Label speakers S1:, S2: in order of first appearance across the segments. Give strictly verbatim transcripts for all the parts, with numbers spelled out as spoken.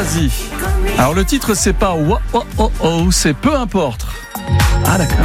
S1: Zazie. Alors le titre c'est pas oh oh oh oh, c'est peu importe. Ah d'accord.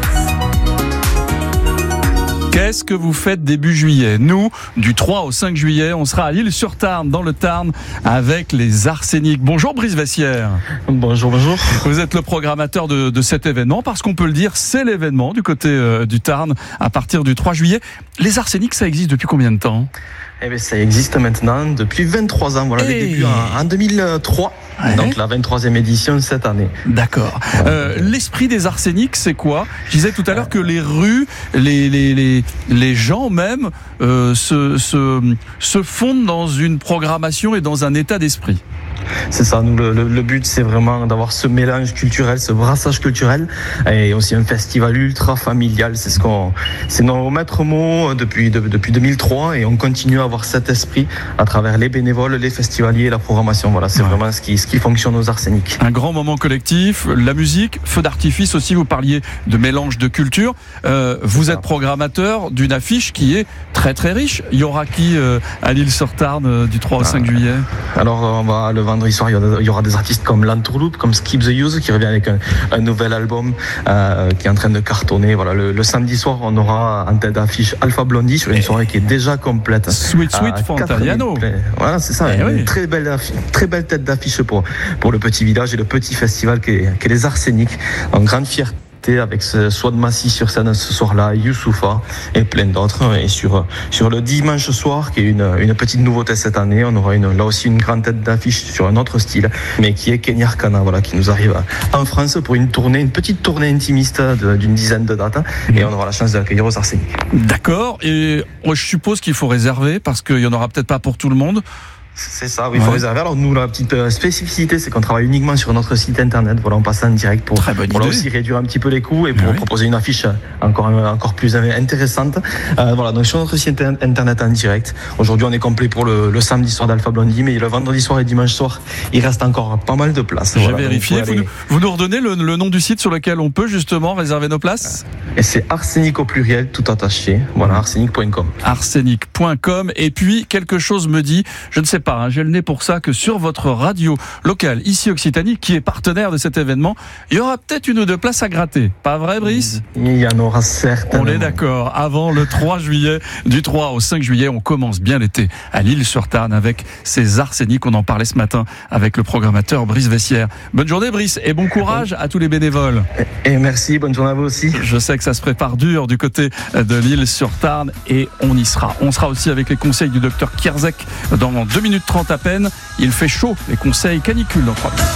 S1: Qu'est-ce que vous faites début juillet ? Nous, du trois au cinq juillet, on sera à l'Isle-sur-Tarn, dans le Tarn, avec les Arseniques. Bonjour Brice Vessière.
S2: Bonjour, bonjour.
S1: Vous êtes le programmateur de, de cet événement, parce qu'on peut le dire, c'est l'événement du côté euh, du Tarn, à partir du trois juillet. Les Arseniques, ça existe depuis combien de temps ?
S2: Eh bien, ça existe maintenant depuis vingt-trois ans. Voilà,
S1: hey.
S2: les débuts en, en deux mille trois. Ouais. Donc la vingt-troisième édition cette année.
S1: D'accord. Euh, l'esprit des Arseniques, c'est quoi ? Je disais tout à l'heure que les rues, les les les, les gens même euh, se, se se fondent dans une programmation et dans un état d'esprit.
S2: C'est ça, nous le, le, le but c'est vraiment d'avoir ce mélange culturel, ce brassage culturel et aussi un festival ultra familial, c'est ce qu'on c'est nos maîtres mots depuis de, depuis deux mille trois et on continue à avoir cet esprit à travers les bénévoles, les festivaliers et la programmation. Voilà, c'est ouais. vraiment ce qui ce qui fonctionne aux Arseniques.
S1: Un grand moment collectif, la musique, feu d'artifice aussi, vous parliez de mélange de culture. Euh, vous êtes programmateur d'une affiche qui est très très riche. Il y aura qui euh, à l'Isle-sur-Tarn euh, du trois au cinq juillet ?
S2: Alors on va le vendredi soir, il y aura des artistes comme L'Entourloupe, comme Skip the Use qui revient avec un, un nouvel album euh, qui est en train de cartonner. Voilà, le, le samedi soir, on aura en tête d'affiche Alpha Blondie sur une soirée qui est déjà complète.
S1: Sweet Sweet Fontaniano.
S2: Voilà, c'est ça.
S1: Eh
S2: une
S1: oui.
S2: très belle, très belle tête d'affiche pour pour le petit village et le petit festival qu'est, qu'est les Arseniques. En grande fierté. Avec ce Swad Massi sur scène ce soir-là, Youssoufa et plein d'autres. Et sur, sur le dimanche soir, qui est une, une petite nouveauté cette année, on aura une, là aussi une grande tête d'affiche sur un autre style, mais qui est Kenny Arcana, voilà, qui nous arrive en France pour une tournée, une petite tournée intimiste de, d'une dizaine de dates. Et on aura la chance de l'accueillir aux Arseniques.
S1: D'accord. Et je suppose qu'il faut réserver parce qu'il n'y en aura peut-être pas pour tout le monde.
S2: C'est ça, oui, il faut ouais. réserver. Alors nous, la petite spécificité, c'est qu'on travaille uniquement sur notre site internet. Voilà, on passe en direct pour, pour là aussi réduire un petit peu les coûts et pour oui. proposer une affiche encore encore plus intéressante. Euh, voilà, donc sur notre site internet en direct. Aujourd'hui, on est complet pour le, le samedi soir d'Alpha Blondie, mais le vendredi soir et dimanche soir, il reste encore pas mal de places.
S1: J'ai
S2: voilà,
S1: vérifié. Vous, aller... nous, vous nous redonnez le, le nom du site sur lequel on peut justement réserver nos places ?
S2: Et c'est Arsenic au pluriel, tout attaché. Voilà, arsenic point com.
S1: arsenic point com. Et puis quelque chose me dit, je ne sais pas. Hein, j'ai le nez pour ça, que sur votre radio locale, ici Occitanie, qui est partenaire de cet événement, il y aura peut-être une ou deux places à gratter. Pas vrai, Brice ?
S2: Il y en aura certainement.
S1: On est d'accord. Avant le trois juillet, du trois au cinq juillet, on commence bien l'été à l'Isle-sur-Tarn avec ces Arseniques. On en parlait ce matin avec le programmateur Brice Vessière. Bonne journée, Brice, et bon courage à tous les bénévoles.
S2: Et merci, bonne journée à vous aussi.
S1: Je sais que ça se prépare dur du côté de l'Isle-sur-Tarn et on y sera. On sera aussi avec les conseils du docteur Kierzek dans deux minutes trente à peine. Il fait chaud, les conseils canicule dans trois minutes.